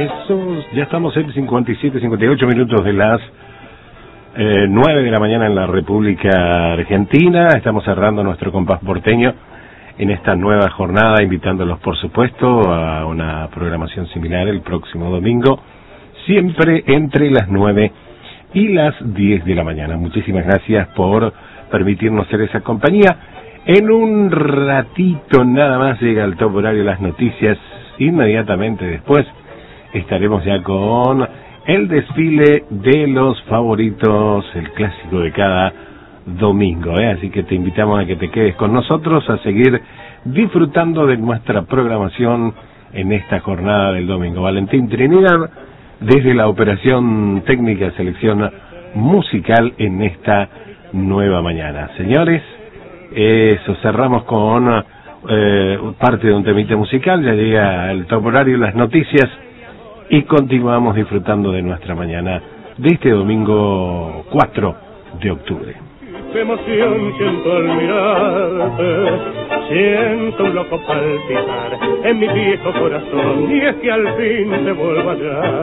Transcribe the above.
Eso, ya estamos en 57, 58 minutos de las 9 de la mañana en la República Argentina. Estamos cerrando nuestro compás porteño en esta nueva jornada, invitándolos por supuesto a una programación similar el próximo domingo, siempre entre las 9 y las 10 de la mañana. Muchísimas gracias por permitirnos ser esa compañía. En un ratito nada más llega el top horario de las noticias. Inmediatamente después estaremos ya con el desfile de los favoritos, el clásico de cada domingo, así que te invitamos a que te quedes con nosotros a seguir disfrutando de nuestra programación en esta jornada del domingo. Valentín Trinidad desde la operación técnica, selección musical en esta nueva mañana. Señores, eso, cerramos con parte de un temita musical, ya llega el top horario, las noticias, y continuamos disfrutando de nuestra mañana de este domingo 4 de octubre. Qué emoción siento al mirarte, siento un loco palpitar en mi viejo corazón, y es que al fin te vuelvo a hallar.